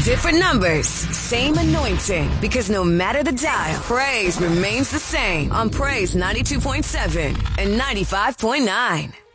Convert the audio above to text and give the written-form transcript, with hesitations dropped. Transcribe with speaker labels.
Speaker 1: Different numbers, same anointing. Because no matter the dial, praise remains the same on Praise 92.7 and 95.9.